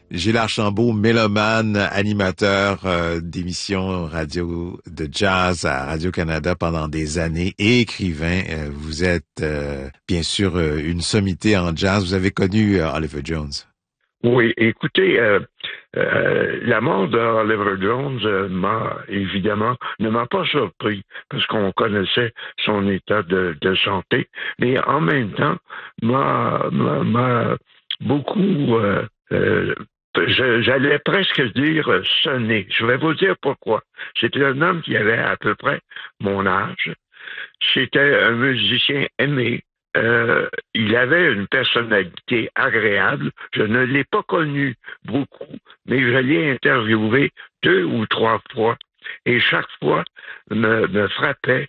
Gilles Archambault, mélomane, animateur d'émissions radio de jazz à Radio-Canada pendant des années et écrivain. Vous êtes bien sûr une sommité en jazz. Vous avez connu Oliver Jones. Oui, écoutez, la mort d'Oliver Jones ne m'a pas surpris parce qu'on connaissait son état de santé, mais en même temps m'a beaucoup j'allais presque dire sonné. Je vais vous dire pourquoi. C'était un homme qui avait à peu près mon âge. C'était un musicien aimé. Il avait une personnalité agréable. Je ne l'ai pas connu beaucoup, mais je l'ai interviewé 2 ou 3 fois. Et chaque fois me frappait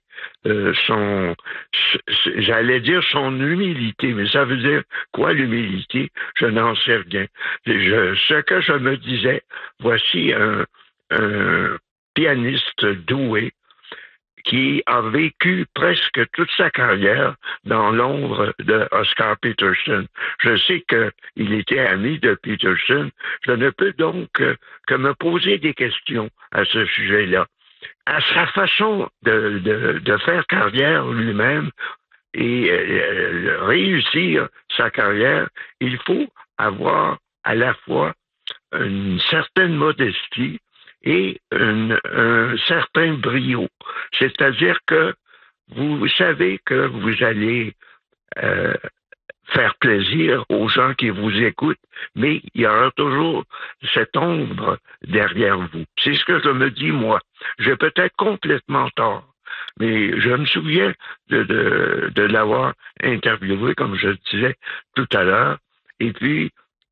j'allais dire son humilité, mais ça veut dire quoi l'humilité? Je n'en sais rien. Ce que je me disais, voici un pianiste doué qui a vécu presque toute sa carrière dans l'ombre de Oscar Peterson. Je sais qu'il était ami de Peterson. Je ne peux donc que me poser des questions à ce sujet-là. À sa façon de faire carrière lui-même et réussir sa carrière, il faut avoir à la fois une certaine modestie et un certain brio. C'est-à-dire que vous savez que vous allez euh, faire plaisir aux gens qui vous écoutent, mais il y aura toujours cette ombre derrière vous. C'est ce que je me dis, moi. J'ai peut-être complètement tort, mais je me souviens de l'avoir interviewé, comme je le disais tout à l'heure, et puis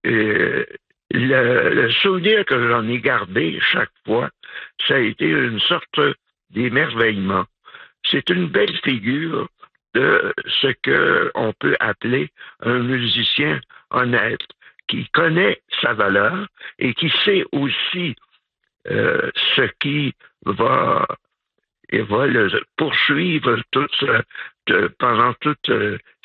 le souvenir que j'en ai gardé chaque fois, ça a été une sorte d'émerveillement. C'est une belle figure de ce qu'on peut appeler un musicien honnête, qui connaît sa valeur et qui sait aussi ce qui va le poursuivre pendant toute